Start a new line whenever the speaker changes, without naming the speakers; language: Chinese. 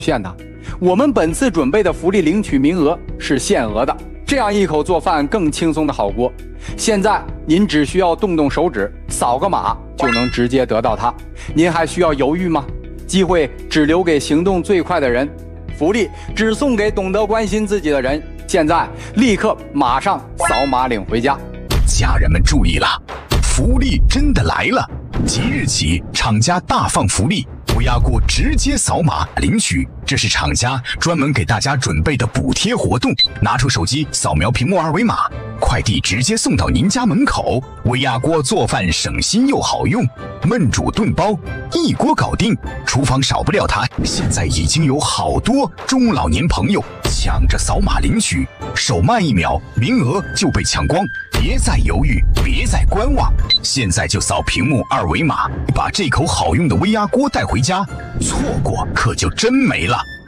骗他，我们本次准备的福利领取名额是限额的，这样一口做饭更轻松的好锅。现在您只需要动动手指，扫个码就能直接得到它，您还需要犹豫吗？机会只留给行动最快的人，福利只送给懂得关心自己的人。现在立刻马上扫码领回家。
家人们注意了，福利真的来了！即日起，厂家大放福利，微压锅直接扫码领取，这是厂家专门给大家准备的补贴活动。拿出手机扫描屏幕二维码，快递直接送到您家门口。微压锅做饭省心又好用，焖煮炖煲一锅搞定，厨房少不了它。现在已经有好多中老年朋友抢着扫码领取，手慢1秒，名额就被抢光。别再犹豫，别再观望，现在就扫屏幕二维码，把这口好用的微压锅带回家，错过可就真没了。